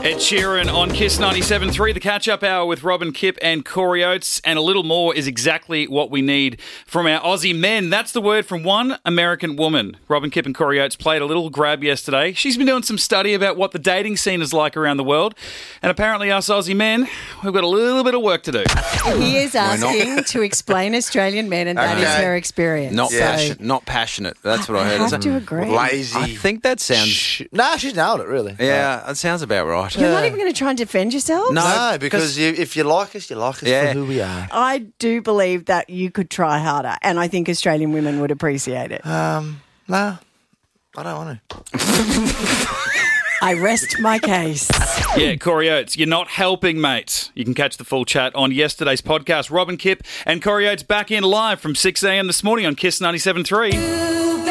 Ed Sheeran on Kiss 97.3, the catch-up hour with Robin Kipp and Corey Oates, and a little more is exactly what we need from our Aussie men. That's the word from one American woman. Robin Kipp and Corey Oates played a little grab yesterday. She's been doing some study about what the dating scene is like around the world, and apparently us Aussie men, we've got a little bit of work to do. He is asking to explain Australian men, and that is her experience. Not passionate. That's what I heard. I have to agree. Lazy. I think that sounds... Nah, she's nailed it, really. Yeah, that sounds about right. You're not even going to try and defend yourself? No, because if you like us, you like us for who we are. I do believe that you could try harder, and I think Australian women would appreciate it. No, I don't want to. I rest my case. Yeah, Corey Oates, you're not helping, mate. You can catch the full chat on yesterday's podcast. Robin Kipp and Corey Oates back in live from 6 a.m. this morning on Kiss 97.3.